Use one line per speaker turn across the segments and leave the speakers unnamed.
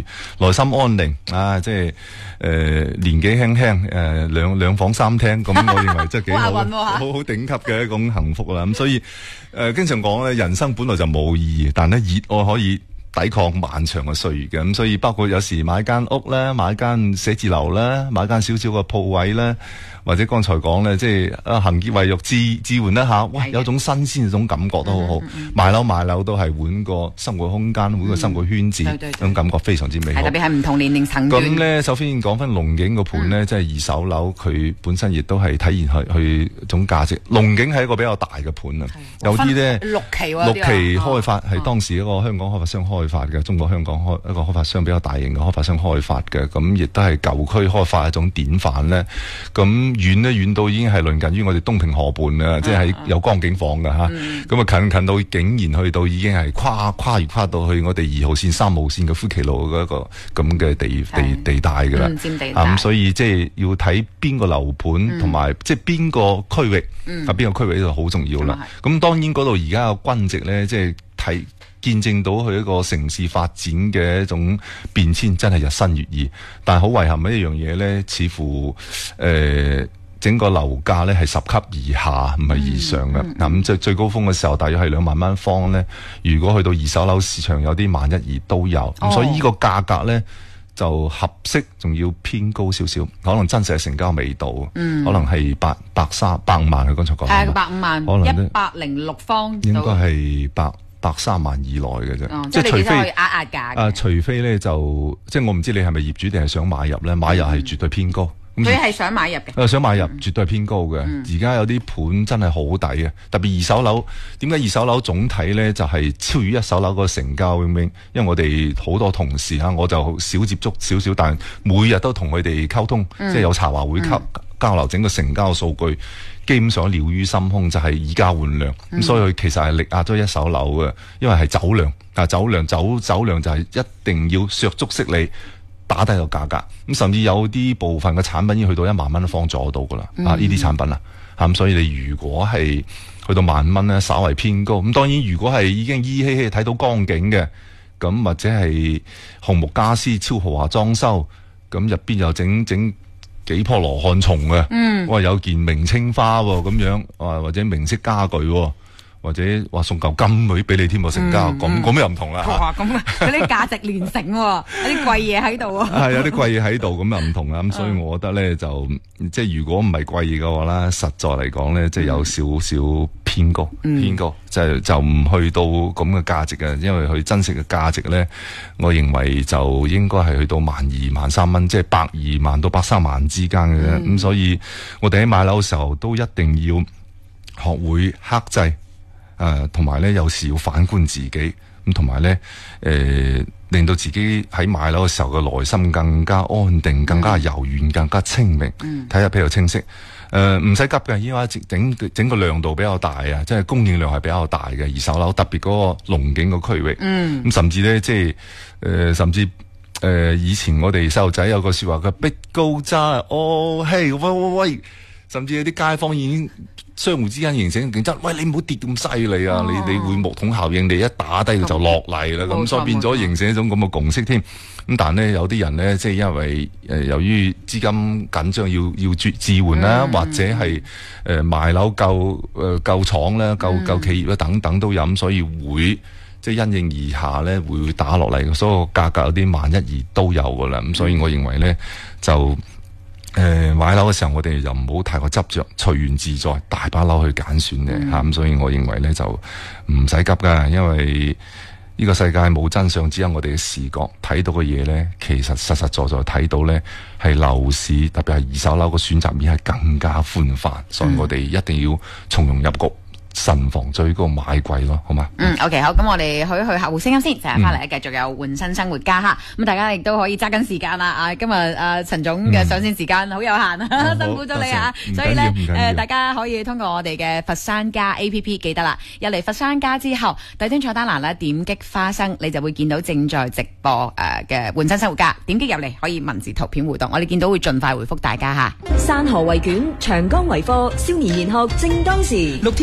內心安寧啊，即係年紀輕輕兩房三廳，咁我認為真係幾好，好頂級嘅一種幸福啦。咁所以經常講咧，人生本來就冇意義，但咧熱愛可以抵抗漫長嘅歲月嘅。咁所以包括有時買間屋咧，買間寫字樓咧，買間少少嘅鋪位咧，或者剛才講咧，即係行潔為玉，置換一下，哇，有種新鮮嘅種感覺都好好。買樓都係換個生活空間，換個生活圈子，種感覺非常之美好。
特別係唔同年齡層段。
咁咧，首先講翻龍景個盤咧，即係二手樓，佢本身亦都係體現佢種價值。龍景係一個比較大嘅盤啊，有啲咧
6期
開發係當時一個香港開發商開發嘅，中國香港一個開發商比較大型嘅開發商開發嘅，咁亦都係舊區開發一種典範咧。咁遠到已經係鄰近於我哋東平河畔啦，即係有江景房㗎嚇。咁啊近到竟然去到已經係跨越到去我哋2號線、3號線嘅夫旗路嗰一個咁嘅地帶㗎啦。咁所以即係要睇邊個樓盤同埋即係邊個區域邊個區域就好重要啦。咁當然嗰度而家嘅均值咧，即係見證到佢一個城市發展嘅一種變遷，真係日新月異。但係好遺憾嘅一樣嘢咧，似乎整個樓價咧係10級以下，唔係以上嘅。咁即係最高峰嘅時候，大約係2萬蚊方咧。如果去到二手樓市場，有啲萬一二都有。咁所以呢個價格咧就合適，仲要偏高少少，可能真實嘅成交未到，可能係百5萬。佢剛才講
係150萬，可能106方
應該係130萬以內嘅啫。
即係除非壓價
除非咧就即係我唔知你係咪業主定係想買入咧？買入係絕對偏高。
佢係想買入嘅，
想買入絕對係偏高嘅。而家有啲盤真係好抵嘅，特別二手樓。點解二手樓總體咧就係超越一手樓個成交？因為我哋好多同事我就少接觸少少，但每日都同佢哋溝通，即係有茶話會交流整個成交數據，基本上了於心胸，就係以價換量。咁所以佢其實係力壓咗一手樓嘅，因為係走量，但係走量就係一定要削足適履，打低個價格。咁甚至有啲部分嘅產品已經去到1萬蚊方左右到噶啦。呢啲產品咁所以你如果係去到1萬蚊咧，稍為偏高。咁當然如果係已經依稀稀睇到光景嘅，咁或者係紅木家私超豪華裝修，咁入邊又整幾棵羅漢松嘅，哇有件明青花咁樣，或者明式家具，或者話送嚿金女俾你添喎，成交咁又唔同啦。
哇，咁嗰啲價值連城，有啲貴嘢喺度啊。係
有啲貴嘢喺度，咁又唔同啦。咁所以我覺得咧，就即係如果唔係貴嘢嘅話咧，實在嚟講咧，即係有少少偏高，就唔去到咁嘅價值嘅，因為佢真實嘅價值咧，我認為就應該係去到12000、13000蚊，即係120萬到130萬之間嘅啫。咁所以我哋喺買樓嘅時候都一定要學會克制。同埋咧，有時要反觀自己，咁同埋咧，令到自己喺買樓嘅時候嘅內心更加安定、更加柔軟、更加清明，睇下比較清晰。唔使急嘅，因為整個量度比較大啊，即係供應量係比較大嘅二手樓，特別嗰個龍景個區域。咁甚至咧，即係甚至以前我哋細路仔有個說話嘅逼高揸，嘿喂，甚至有啲街坊已經。相互之間形成競爭，喂，你唔好跌咁犀利啊！你會木桶效應，你一打低佢就落嚟啦，咁所以變咗形成一種咁嘅共識添。咁但係咧，有啲人咧，即係因為由於資金緊張要置換啦，或者係賣樓救廠啦、救企業啦等等都有，咁所以會即係因應而下咧會打落嚟，所以個價格有啲萬一而都有噶啦。咁所以我認為咧就。買樓嘅時候，我哋就唔好太過執着，隨緣自在，大把樓去揀選嘅咁所以我認為咧就唔使急噶，因為呢個世界冇真相，只有我哋嘅視覺睇到嘅嘢咧，其實實實在在睇到咧係樓市，特別係二手樓嘅選擇面係更加寬泛，所以我哋一定要從容入局。慎防最高買貴咯，好嘛
？OK， 好，咁我哋去客戶聲音先，就係翻嚟繼續有換新生活家哈。咁大家亦都可以揸緊時間啦。今日陳總嘅上線時間好有限啊，辛苦咗你啊。所以咧大家可以通過我哋嘅佛山家 APP 記得啦。入嚟佛山家之後，第端菜單欄咧點擊花生，你就會見到正在直播嘅換新生活家。點擊入嚟可以文字圖片互動，我哋見到會盡快回覆大家哈。
山河為卷，長江為課，少年研學正當時。6天行程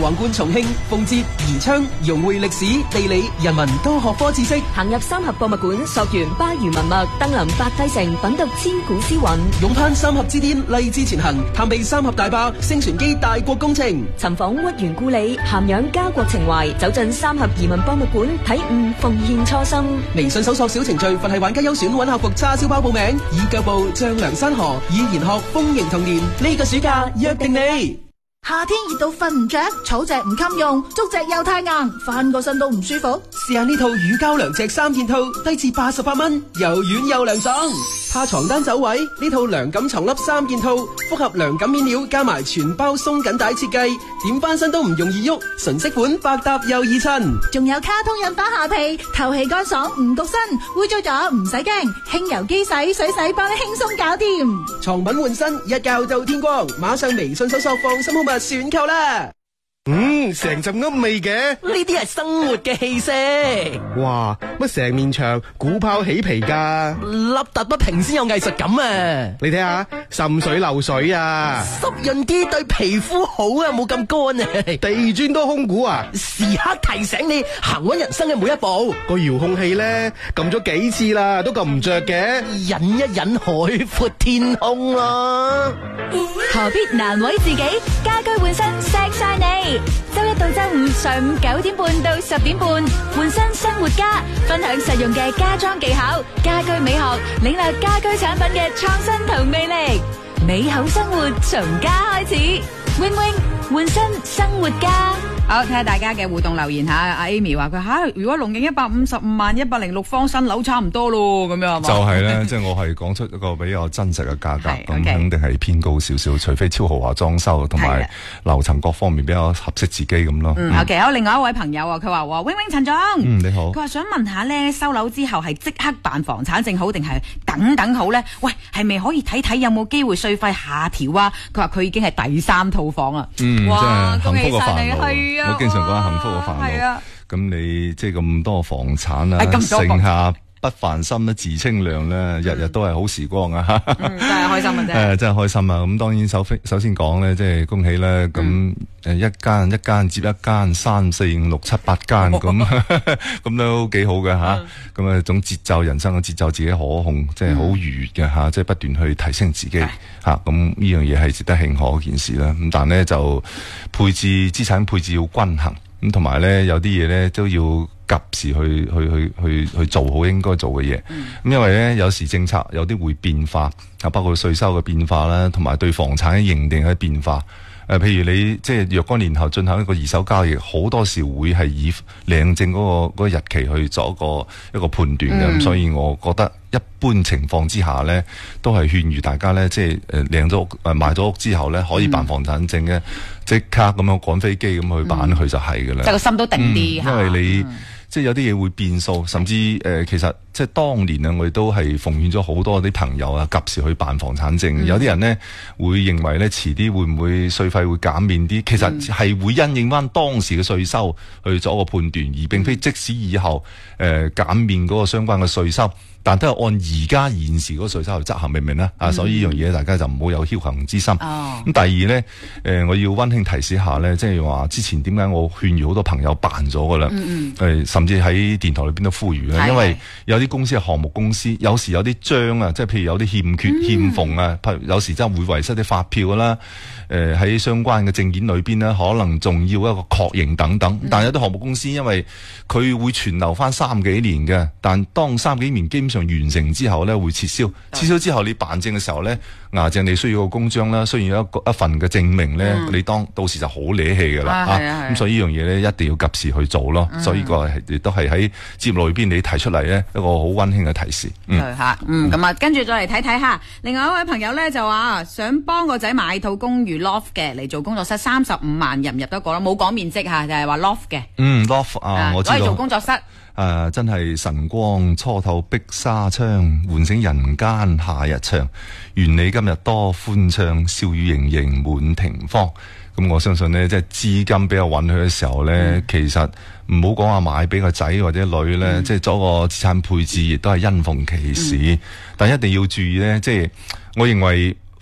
皇冠重慶、奉節、宜昌融匯歷史、地理、人文多學科知識，
行入三峽博物館，溯源巴渝文脈，登臨白帝城，品讀千古詩韻，
勇攀三峽之巔，勵志前行，探秘三峽大壩星船機大國工程，
尋訪屈原故里，涵養家國情懷，走進三峽移民博物館，體悟奉獻初心。
微信搜索小程序，佛系玩家優選揾客服叉燒包報名，以腳步丈量山河，以研學豐盈童年。呢個暑假約定你。
夏天熱到瞓唔着，草席唔襟用，竹席又太硬，翻個身都唔舒服。
試下呢套乳膠涼席3件套，低至88蚊，又軟又涼爽。怕床單走位，呢套涼感床笠3件套，複合涼感面料加埋全包鬆緊帶設計，點翻身都唔容易喐，純色款，百搭又易襯。
仲有卡通印花下被，透氣乾爽唔焗身，污糟咗唔使驚，輕油機洗水洗幫你輕鬆搞掂。
床品換身，一覺到天光，馬上微信搜索放心好物選購啦。
成陣噏味嘅，
呢啲係生活嘅氣息。
哇，乜成面牆鼓泡起皮噶，
凹凸不平先有藝術感啊！
你睇下滲水漏水啊，
濕潤啲對皮膚好啊，冇咁乾啊。
地磚都空鼓啊，
時刻提醒你行穩人生嘅每一步。
個遙控器咧撳咗幾次啦，都撳唔着嘅。
忍一忍，海闊天空啦。
何必難為自己？家居換新錫晒你。周一到周五上午9點半到10點半，換新生活家，分享實用嘅家裝技巧、家居美學，領略家居產品嘅創新同魅力。美好生活從家開始 ，Wing Wing 換新生活家。
好，睇下大家嘅互動留言吓。阿 Amy 話佢如果龍景155萬106方新樓差唔多咯，咁樣
就係咧，即係我係講出一個比較真實嘅價格，咁
okay
肯定係偏高少少，除非超豪華裝修同埋樓層各方面比較合適自己咁咯。
OK，有另外一位朋友啊，佢話Wing Wing陳總，
你好，
佢話想問下咧，收樓之後係即刻辦房產證好定係等好咧？喂，係咪可以睇睇有冇機會稅費下調啊？佢話佢已經係第3套房啊，哇，恭喜晒你，係啊，
我經常講幸福嘅煩惱。咁你即係咁多房產啊，剩下不煩心自清涼咧，日日都係好時光啊！
真係開心啊！
真係開心啊！咁當然首先講咧，即係恭喜咧，咁一間接一間，3、4、5、6、7、8間咁都幾好嘅吓。咁啊種節奏，人生嘅節奏自己可控，即係好愉悅嘅吓，即係不斷去提升自己吓。咁呢樣嘢係值得慶賀嘅件事啦。咁但係咧就資產配置要均衡。咁同埋咧，有啲嘢咧都要及時去做好應該做嘅嘢。咁因為咧有時政策有啲會變化，啊包括稅收嘅變化啦，同埋對房產嘅認定嘅變化。譬如你即係若干年後進行一個二手交易，好多時會係以領證嗰個日期去做一個判斷嘅。咁所以我覺得一般情況之下咧，都係勸喻大家咧，即係領咗屋買咗屋之後咧，可以辦房產證嘅，即刻咁樣趕飛機咁去辦佢就係㗎啦。
即係個心都定啲嚇。
因為你即係有啲嘢會變數，甚至其實即係當年啊，我哋都係奉勸咗好多啲朋友啊，及時去辦房產證。有啲人呢會認為咧，遲啲會唔會稅費會減免啲？其實係會因應翻當時嘅稅收去做一個判斷，而並非即使以後減免嗰個相關嘅稅收。但都係按而家現時嗰個稅收去執行，明唔明咧？所以呢樣嘢大家就唔好有僥倖之心。咁第二咧，我要溫馨提示一下咧，即係話之前點解我勸喻好多朋友辦咗噶啦？甚至喺電台裏邊都呼籲啦，因為有啲公司係項目公司，有時有啲章啊，即係譬如有啲欠缺欠奉啊，有時真係會遺失啲發票噶啦。喺相關嘅證件裏邊呢，可能仲要一個確認等等。但係有啲項目公司，因為佢會存留翻3幾年嘅，但當3幾年基本上完成之後呢，會撤銷。撤銷之後你辦證嘅時候呢，牙證你需要個公章啦，需要一份嘅證明呢，你到時就好攣氣噶啦。咁所以呢樣嘢呢，一定要及時去做咯。所以個亦都係喺節目裏邊你提出嚟呢，一個好溫馨嘅提示。
咁啊，跟住再嚟睇睇下。另外一位朋友呢，就話想幫個仔買套公寓 loft 嘅嚟做工作室，35萬入唔入得過啦？冇講面積嚇，就係話 loft 嘅。
loft 啊，我知道。
攞嚟做工作室。
真係晨光初透碧紗窗，喚醒人間夏日長。願你今日多歡暢，笑語盈盈滿庭芳。咁我相信呢，即係資金比較允許嘅時候呢，其實唔好講話買俾個仔或者女呢，即係做個資產配置，亦都係因逢其時。但一定要注意呢，即係我認為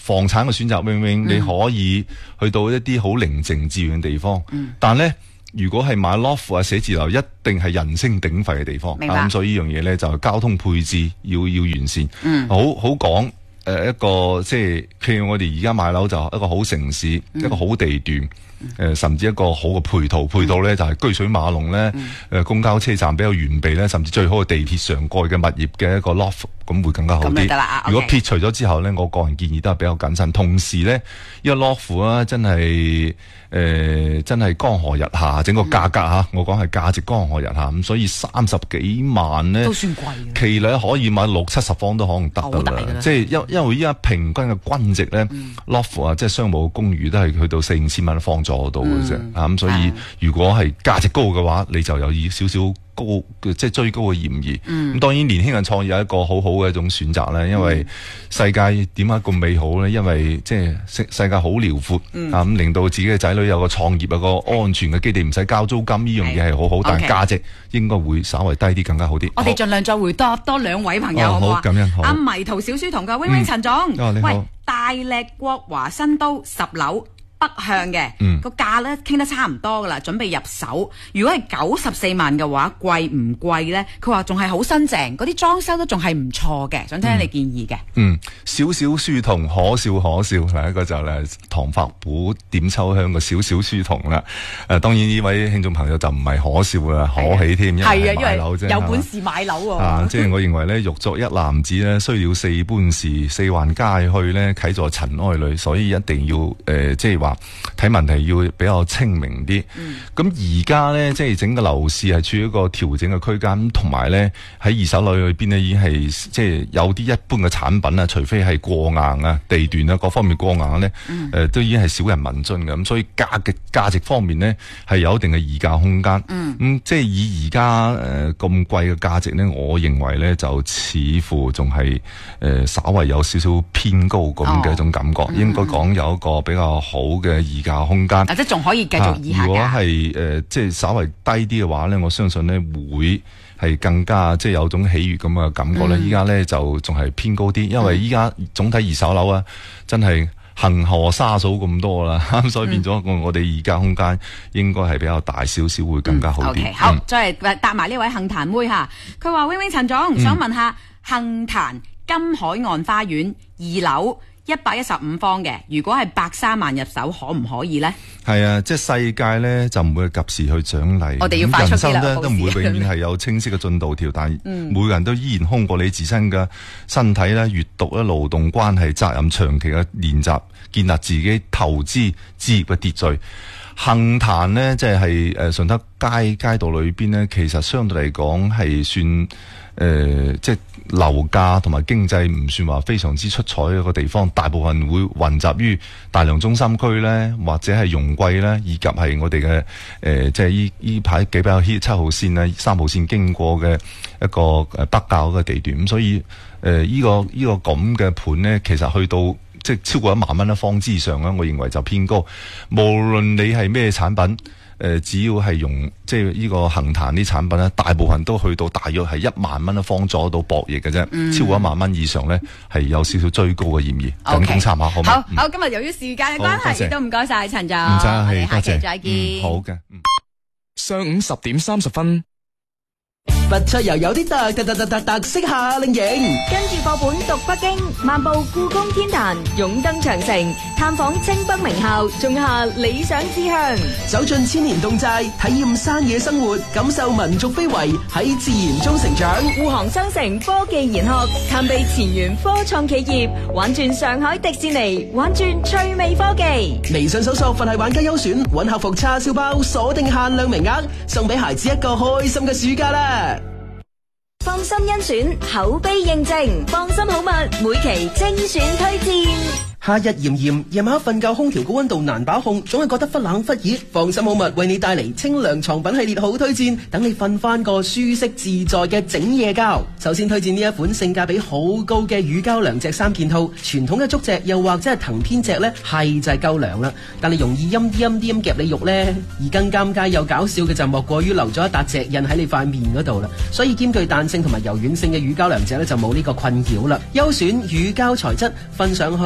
房產嘅選擇，永遠你可以去到一啲好寧靜致遠嘅地方，但咧。如果係買 loft 啊寫字樓，一定係人聲鼎沸嘅地方。咁所以呢樣嘢咧就交通配置要完善。好講一個即係譬如我哋而家買樓就一個好城市，一個好地段，甚至一個好嘅配套咧就係居水馬龍咧，公交車站比較完備咧，甚至最好嘅地鐵上蓋嘅物業嘅一個 loft， 咁會更加好啲。如果撇除咗之後咧，我個人建議都係比較謹慎。同時咧，呢個 loft 啊真係江河日下，整個價格嚇，我講係價值江河日下咁，所以30幾萬咧
都算貴嘅。
其實可以買60-70方都可能得㗎啦。即係因為依家平均嘅均值咧，loft 啊，即係商務公寓都係去到4-5千蚊一方左右到嘅啫。咁所以如果係價值高嘅話，你就有少少高即係追高嘅嫌疑。咁當然年輕人創業有一個好好嘅一種選擇咧，因為世界點解咁美好咧？因為即係世界好遼闊咁令到自己嘅仔女有個創業有個安全嘅基地，唔使交租金，呢樣嘢係好好，但係價值應該會稍微低啲，更加好啲。
我哋盡量再回答多2位朋友，好唔好啊？阿迷途小書童嘅 Wing Wing 陳總，喂，大瀝國華新都10樓。北向嘅個價咧傾得差唔多噶啦，準備入手。如果係94萬嘅話，貴唔貴咧？佢話仲係好新淨，嗰啲裝修都仲係唔錯嘅，想聽你建議嘅。小小書童可笑可笑，嗱一個就係唐伯虎點秋香嘅小小書童啦。當然呢位聽眾朋友就唔係可笑啦，可喜添，因為買樓啫， 有本事買樓
喎。即係我認為咧，欲作一男子咧，需要4般事，4環皆去咧，啟在塵埃裏，所以一定要即係話。睇問題要比較清明啲，咁而家咧即係整個樓市係處於一個調整嘅區間，同埋咧喺二手樓裏邊咧已經係即係有啲一般嘅產品啊，除非係過硬啊、地段啊各方面過硬咧，都已經係少人問津嘅，咁所以價值方面咧係有一定嘅議價空間。咁即係以而家咁貴嘅價值咧，我認為咧就似乎仲係稍為有少少偏高咁嘅一種感覺，應該講有一個比較好嘅議價空間，
即係仲可以繼續議下㗎。
如果係即係稍微低啲嘅話咧，我相信咧會係更加即係有種喜悅咁嘅感覺咧。依家咧就仲係偏高啲，因為依家總體二手樓啊，真係恒河沙數咁多啦，所以變咗我哋議價空間應該係比較大少少，會更加好啲。
好，再嚟答埋呢位杏壇妹嚇，佢話 Wing Wing 陳總想問下杏壇金海岸花園2樓。115方嘅，如果係130萬入手，可唔可以呢？
係啊，即係世界咧就唔會及時去獎勵，
我哋要快速啲啦。
人生都唔會永遠係有清晰嘅進度條，但每個人都依然空過你自身嘅身體咧、閱讀咧、勞動關係、責任、長期嘅練習，建立自己投資置業嘅秩序。杏壇呢，即係順德街道裏邊呢，其實相對嚟講係算即係樓價同埋經濟唔算話非常之出彩嘅一個地方，大部分會混雜於大良中心區咧，或者係容桂咧，以及係我哋嘅即係依排幾比較 hit 7號線咧、3號線經過嘅一個北滘嘅地段，咁所以依個咁嘅盤咧，其實去到即係超過1萬蚊一方之上咧，我認為就偏高。無論你係咩產品，只要係用即係呢個杏壇啲產品咧，大部分都去到大約係1萬蚊一方左右到博弈嘅啫。超過1萬蚊以上咧，係有少少追高嘅嫌疑，僅供參考，好唔好？
好，今日由於時間嘅關係，亦都唔該晒陳總，
唔使客氣，
下期再見。
好嘅。
上午10點30分。
佛出遊有啲特色夏令營，
跟住課本讀北京，漫步故宮天壇，勇登長城，探訪清北名校，種下理想志向。
走進千年洞寨，體驗山野生活，感受民族非遺，喺自然中成長。
滬杭商城科技研學，探秘前沿科創企業，玩轉上海迪士尼，玩轉趣味科技。
微信搜索佛系玩家優選，搵客服叉燒包，鎖定限量名額，送俾孩子一個開心嘅暑假啦！
放心甄選，口碑認證，放心好物，每期精選推薦。
夏日炎炎，夜晚瞓覺空調高溫度難把控，總係覺得忽冷忽熱。放心好物為你帶嚟清涼床品系列好推薦，等你瞓翻個舒適自在嘅整夜覺。首先推薦呢一款性價比好高嘅乳膠涼席3件套，傳統嘅竹席又或者係藤編席呢，係就係夠涼啦，但係容易陰啲咁夾你肉呢。而更尷尬又搞笑嘅就莫過於留咗一笪席印喺你塊面嗰度啦，所以兼具彈性同埋柔軟性嘅乳膠涼席呢，就冇呢個困擾啦。優選乳膠材質，瞓上去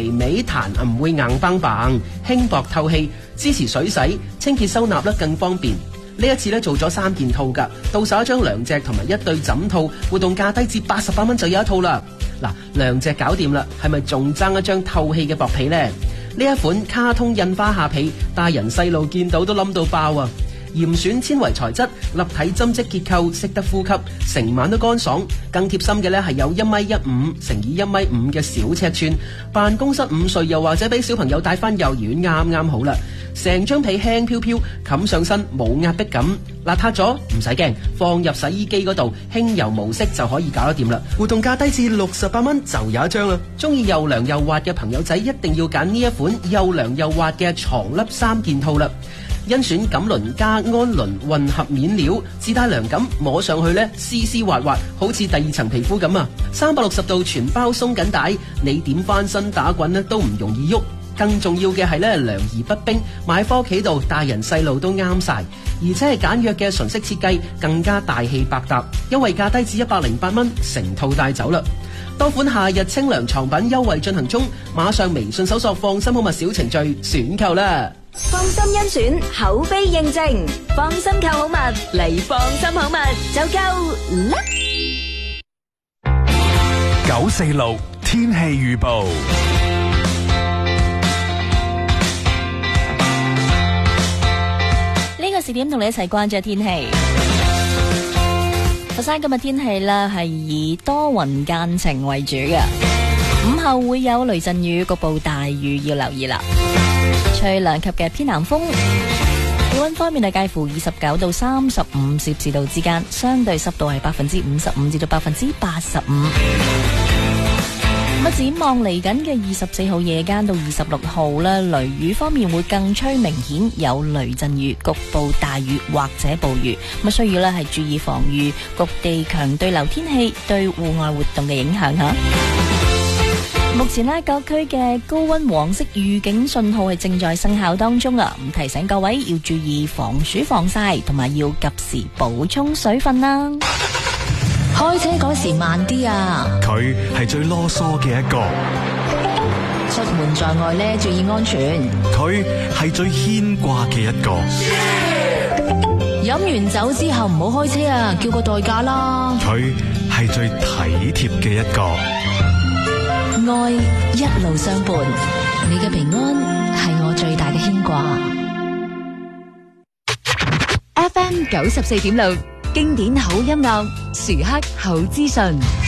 微微彈，唔會硬邦邦，輕薄透氣，支持水洗、清潔收納咧更方便。呢一次咧做咗3件套㗎，到手一張涼席同埋一對枕套，活動價低至88蚊就有一套啦。嗱，涼席搞掂啦，係咪仲爭一張透氣嘅薄被呢？呢一款卡通印花下被，大人細路見到都冧到爆啊！嚴選纖維材質，立體針織結構，識得呼吸，成晚都乾爽。更貼心嘅呢係有1.15米乘以1.5米嘅小尺寸，辦公室午睡又或者俾小朋友帶翻幼兒園啱啱好啦。成張被輕飄飄，冚上身冇壓迫感，邋遢咗唔使驚，放入洗衣機嗰度輕柔模式就可以搞得掂啦。活動價低至68蚊就有一張啦。中意又涼又滑嘅朋友仔一定要揀呢一款又涼又滑嘅床笠3件套啦。甄選錦綸加安綸混合面料，自帶涼感，摸上去呢絲絲滑滑，好似第2層皮膚咁啊！360度全包鬆緊帶，你點翻身打滾呢都唔容易喐。更重要嘅係呢涼而不冰，買返屋企度大人細路都啱晒，而且係簡約嘅純色設計，更加大氣百搭，優惠價低至108蚊，成套帶走啦！多款夏日清涼床品優惠進行中，馬上微信搜索放心好物小程序選購啦！
放心甄選，口碑認證，放心購好物嚟放心好物就夠啦
！946天氣預報。
呢個時點同你一齊關注天氣。佛山今日天氣呢係以多雲間晴為主嘅，午後會有雷陣雨，局部大雨要留意啦。吹2級嘅偏南風，氣溫方面係介乎29到35攝氏度之間，相對濕度係55%至到85%。展望嚟緊嘅24號夜間到26號咧，雷雨方面會更趨明顯，有雷陣雨、局部大雨或者暴雨。咁需要咧係注意防禦局地強對流天氣對戶外活動嘅影響吓。目前呢，各區嘅高溫黃色預警信號係正在生效當中啊！咁提醒各位要注意防暑防曬，同埋要及時補充水分啦。
開車嗰時慢啲啊！
佢係最囉嗦嘅一個，
出門在外呢，注意安全。
佢係最牽掛嘅一個，
飲完酒之後唔好開車啊，叫個代駕啦。
佢係最體貼嘅一個，
愛一路相伴，你嘅平安係我最大嘅牽掛。
FM 94.6經典好音樂，時刻好資訊。